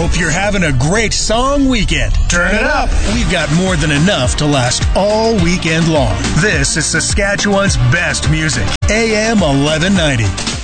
Hope you're having a great song weekend. Turn it up. We've got more than enough to last all weekend long. This is Saskatchewan's best music. AM 1190.